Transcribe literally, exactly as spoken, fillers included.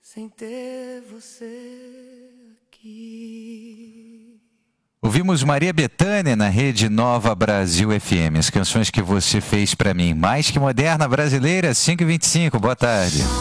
sem ter você aqui. Ouvimos Maria Bethânia na Rede Nova Brasil F M. As canções que você fez pra mim. Mais que moderna brasileira, cinco e vinte e cinco. Boa tarde.